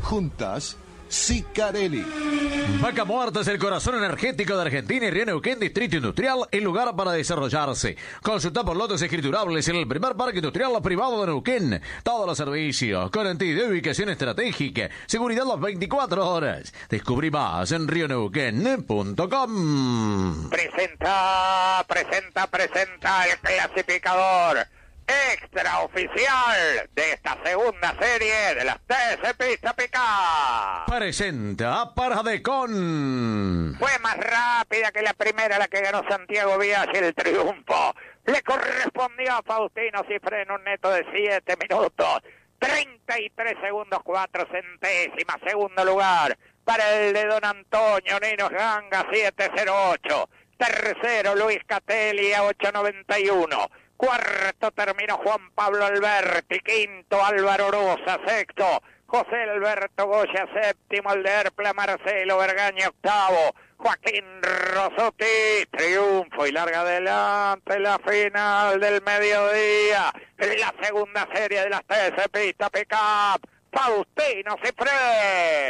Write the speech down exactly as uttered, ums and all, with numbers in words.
Juntas, Sicarelli. Vaca Muerta es el corazón energético de Argentina y Río Neuquén, Distrito Industrial, el lugar para desarrollarse. Consulta por lotes escriturables en el primer parque industrial privado de Neuquén. Todos los servicios, garantía de ubicación estratégica, seguridad las veinticuatro horas. Descubrí más en rio neuquén punto com. Presenta, presenta, presenta el clasificador extraoficial de esta segunda serie de las T S Pista Pick-Up. Presenta Paradecon. Fue más rápida que la primera, la que ganó Santiago Vías, y el triunfo le correspondió a Faustino Cifre en un neto de siete minutos, treinta y tres segundos, cuatro centésimas. Segundo lugar para el de Don Antonio Ninos Ganga, siete cero ocho. Tercero, Luis Catelli a ocho noventa y uno. Cuarto terminó Juan Pablo Alberti. Quinto, Álvaro Rosa. Sexto, José Alberto Goya. Séptimo, el de Erpla, Marcelo Vergaña. Octavo, Joaquín Rosotti. Triunfo y larga adelante la final del mediodía. La segunda serie de las T S Pista Pick-Up. Faustino Cifre.